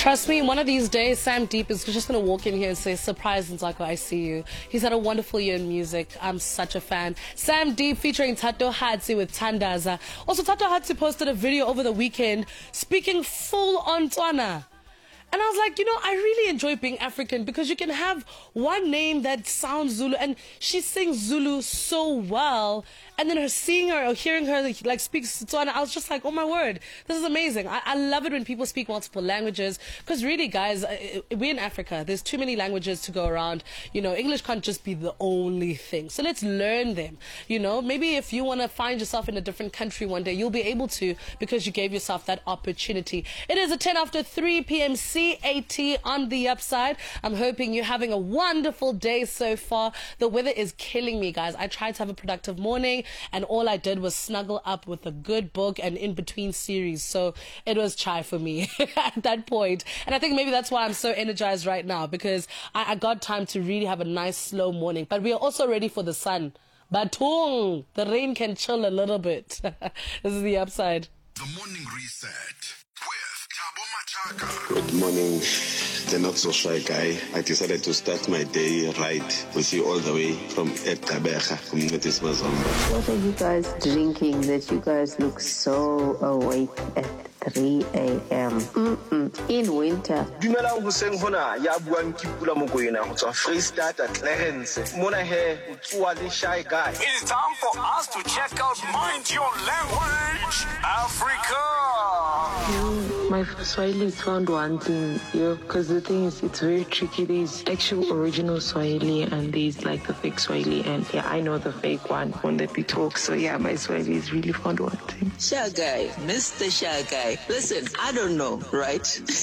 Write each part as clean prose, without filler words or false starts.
Trust me, one of these days, Sam Deep is just going to walk in here and say, "Surprise, Ntsako, I see you." He's had a wonderful year in music. I'm such a fan. Sam Deep featuring Tato Hatsi with Tandaza. Also, Tato Hatsi posted a video over the weekend speaking full on Tswana. And I was like, I really enjoy being African because you can have one name that sounds Zulu, and she sings Zulu so well. And then seeing her or hearing her like speak Setswana, I was just like, oh my word, this is amazing. I love it when people speak multiple languages because really, guys, we're in Africa. There's too many languages to go around. English can't just be the only thing. So let's learn them. Maybe if you want to find yourself in a different country one day, you'll be able to because you gave yourself that opportunity. It is a 10 after 3 p.m. CAT on the upside. I'm hoping you're having a wonderful day so far. The weather is killing me, guys. I tried to have a productive morning, and all I did was snuggle up with a good book and in between series. So it was chai for me at that point. And I think maybe that's why I'm so energized right now, because I got time to really have a nice slow morning. But we are also ready for the sun. Batung, the rain can chill a little bit. This is the upside. The Morning Reset with Thabo Machaka. Good morning, the not so shy guy. I decided to start my day right with you all the way from Ekabecha, Community Mazomba. What are you guys drinking that you guys look so awake at 3 a.m.? In winter. Dumelang hoseng hona ya buang ke Pula Mokoena go tswa Freestata Clarence. Mona he o tswa le shy guy. It's time for us to check out Mind Your Language Africa. My Swahili is found wanting, because the thing is, it's very tricky. There's actual original Swahili and there's like the fake Swahili, and I know the fake one that we talk. So my Swahili is really found wanting. Shy guy, Mr. Shy guy. Listen, I don't know, right?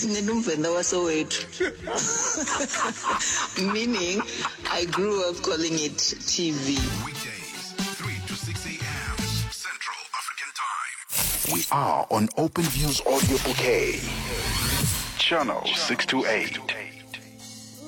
Meaning, I grew up calling it TV. Weekdays, 3 to 6 a.m. Central African Time. We are on Open Views Audio Bouquet. Channel 628.